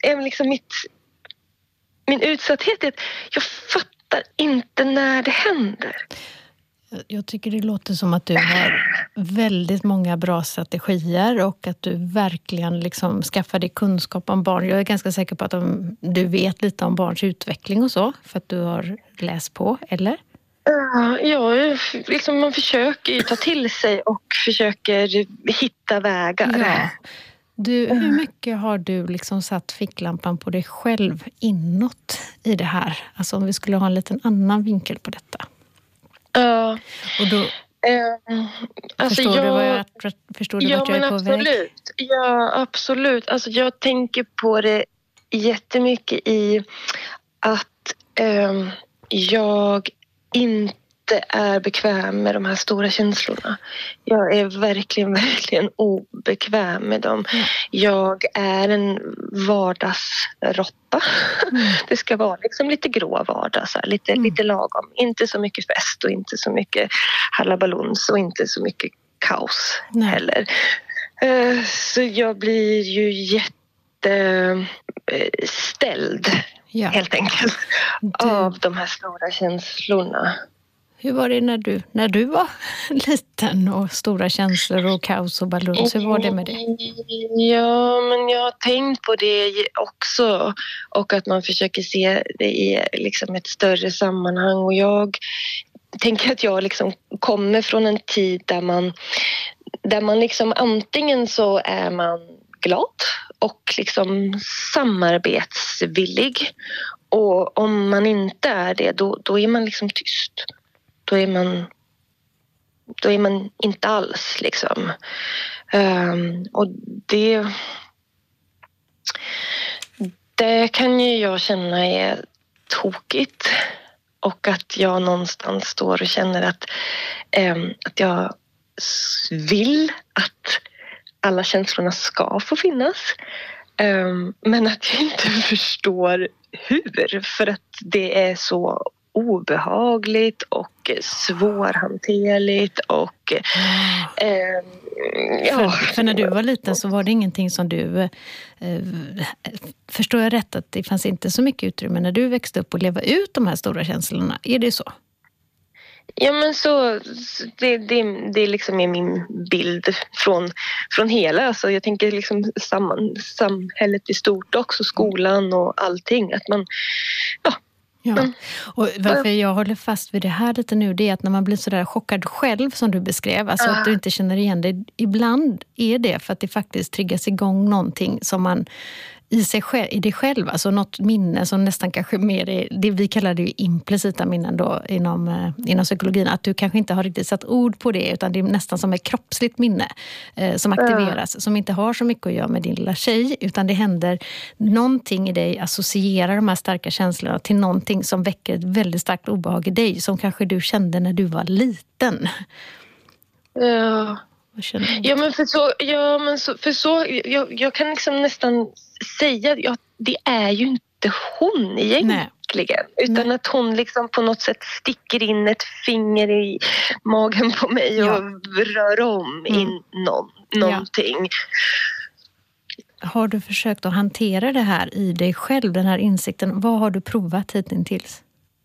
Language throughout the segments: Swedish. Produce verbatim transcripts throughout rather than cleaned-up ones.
är liksom mitt, min utsatthet är att jag fattar inte när det händer. Jag tycker det låter som att du har väldigt många bra strategier och att du verkligen liksom skaffar dig kunskap om barn. Jag är ganska säker på att de, du vet lite om barns utveckling och så, för att du har läst på, eller? Ja, liksom man försöker ju ta till sig och försöker hitta vägar. Ja. Du, hur mycket har du liksom satt ficklampan på dig själv inåt i det här? Alltså om vi skulle ha en liten annan vinkel på detta. Ja. Och då, uh, alltså förstår jag, du vad jag, förstår du ja, vart jag är på absolut. väg? Ja, absolut. Alltså jag tänker på det jättemycket i att um, jag inte är bekväm med de här stora känslorna. Jag är verkligen, verkligen obekväm med dem. Mm. Jag är en vardagsrotta. Mm. Det ska vara liksom lite grå vardag, så här, lite, mm. lite lagom. Inte så mycket fest och inte så mycket halabalons och inte så mycket kaos. Nej. Heller. Uh, så jag blir ju jätteställd, ja. Helt enkelt, du... av de här stora känslorna. Hur var det när du, när du var liten och stora känslor och kaos och balans? Hur var det med det? Ja, men jag har tänkt på det också. Och att man försöker se det i liksom ett större sammanhang. Och jag tänker att jag liksom kommer från en tid där man, där man liksom antingen så är man glad och liksom samarbetsvillig. Och om man inte är det, då, då är man liksom tyst. Då är man, då är man inte alls liksom. Um, och det, det kan ju jag känna är tokigt. Och att jag någonstans står och känner att, um, att jag vill att alla känslorna ska få finnas. Um, men att jag inte förstår hur. För att det är så obehagligt och svårhanterligt och eh, ja. För, för när du var liten så var det ingenting som du eh, förstår jag rätt att det fanns inte så mycket utrymme när du växte upp och leva ut de här stora känslorna, är det så? Ja, men så det, det, det liksom är min bild från, från hela, alltså jag tänker liksom samman, samhället i stort också, skolan och allting, att man ja. Ja, och varför jag håller fast vid det här lite nu, det är att när man blir så där chockad själv som du beskrev, alltså att du inte känner igen det, ibland är det för att det faktiskt triggas igång någonting som man i sig själv, i dig själv, alltså något minne som nästan kanske mer är, det vi kallar det ju implicita minnen då inom, inom psykologin, att du kanske inte har riktigt satt ord på det, utan det är nästan som ett kroppsligt minne eh, som aktiveras, mm. som inte har så mycket att göra med din lilla tjej, utan det händer någonting i dig, associerar de här starka känslorna till någonting som väcker ett väldigt starkt obehag i dig, som kanske du kände när du var liten. Ja. Ja, men för så, ja, men så, för så jag, jag kan liksom nästan säga, ja, det är ju inte hon egentligen. Nej. Utan Nej. Att hon liksom på något sätt sticker in ett finger i magen på mig och ja. rör om mm. in någon, någonting. Ja. Har du försökt att hantera det här i dig själv, den här insikten? Vad har du provat hittills?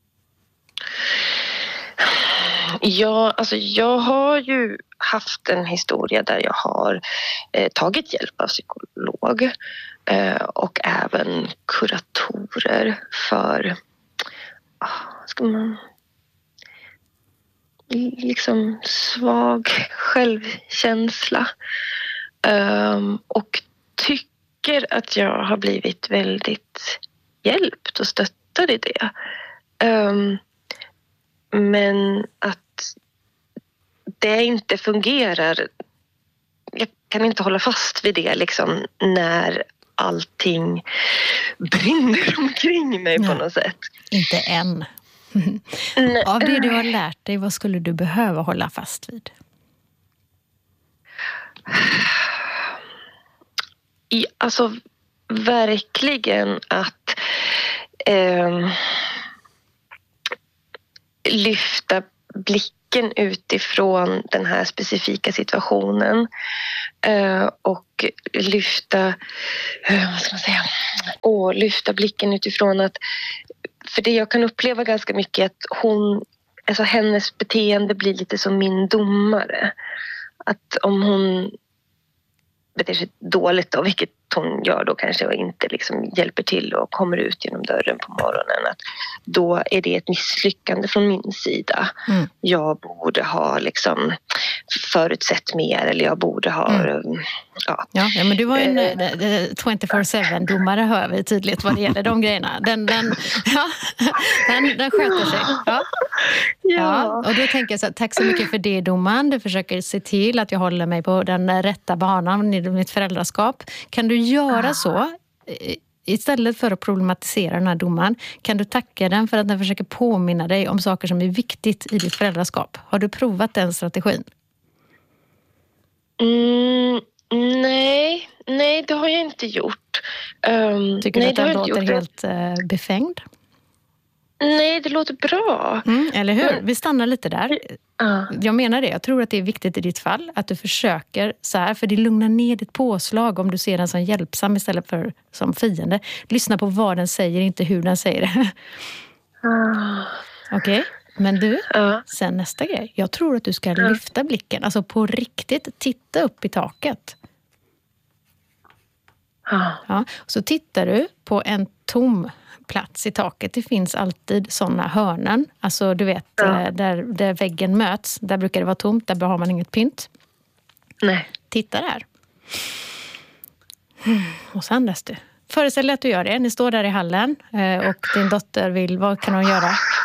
Ja, alltså jag har ju haft en historia där jag har eh, tagit hjälp av psykolog eh, och även kuratorer för ah, ska man, liksom svag självkänsla um, och tycker att jag har blivit väldigt hjälpt och stöttad i det. Um, men att det inte fungerar. Jag kan inte hålla fast vid det liksom när allting brinner omkring mig. Nej, på något sätt. Inte än. Av det du har lärt dig, vad skulle du behöva hålla fast vid? I, alltså verkligen att eh, lyfta blicken blicken utifrån den här specifika situationen uh, och lyfta, uh, vad ska man säga, och lyfta blicken utifrån att, för det jag kan uppleva ganska mycket är att hon, alltså hennes beteende blir lite som min domare. Att om hon beter sig dåligt då, vilket hon gör då kanske och inte liksom hjälper till och kommer ut genom dörren på morgonen, att då är det ett misslyckande från min sida. Mm. Jag borde ha liksom förutsett mer, eller jag borde ha mm. ja. Ja, ja, men du var en äh, tjugofyra sju-domare, hör vi tydligt vad det gäller de grejerna. Den, den, ja, den, den sköter sig. Ja. Ja. Ja, och då tänker jag så här, tack så mycket för det, domaren. Du försöker se till att jag håller mig på den rätta banan i mitt föräldraskap. Kan du göra så istället för att problematisera den här domaren? Kan du tacka den för att den försöker påminna dig om saker som är viktigt i ditt föräldraskap? Har du provat den strategin? Mm, nej, nej, det har jag inte gjort. Um, Tycker nej, du att den låter helt uh, befängd? Nej, det låter bra. Mm, eller hur? Vi stannar lite där. Uh. Jag menar det. Jag tror att det är viktigt i ditt fall att du försöker så här, för det lugnar ner ditt påslag om du ser den som hjälpsam istället för som fiende. Lyssna på vad den säger, inte hur den säger det. Uh. Okej? Okay? Men du, uh. sen nästa grej. Jag tror att du ska uh. lyfta blicken. Alltså på riktigt, titta upp i taket. Uh. Ja, så tittar du på en tom plats i taket. Det finns alltid sådana hörnen. Alltså du vet, ja. där, där väggen möts. Där brukar det vara tomt. Där har man inget pynt. Nej. Titta där. Och så andas du. Föreställ dig att du gör det. Ni står där i hallen. Och din dotter vill... Vad kan hon göra?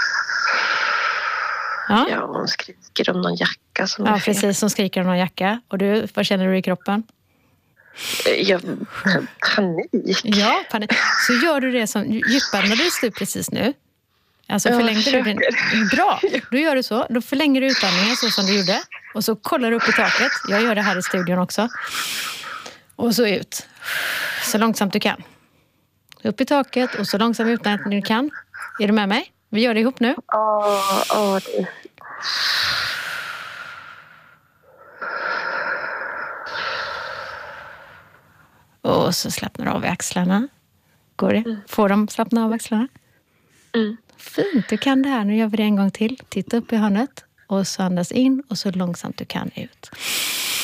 Ja, ja, hon skriker om någon jacka. Som ja, precis. Hon skriker om någon jacka. Och du, vad känner du i kroppen? Jag, panik. Ja, panik. Så gör du det som djupandades du precis nu. Alltså ja, förlängde du din... Bra, då gör du så. Då förlänger du utandningen så som du gjorde. Och så kollar du upp i taket. Jag gör det här i studion också. Och så ut. Så långsamt du kan. Upp i taket och så långsamt utandning du kan. Är du med mig? Vi gör det ihop nu. Ja, ja, det... Och så slappnar av i axlarna. Går det? Mm. Får de slappna av axlarna? Mm. Fint, du kan det här. Nu gör vi det en gång till. Titta upp i hörnet. Och så andas in och så långsamt du kan ut.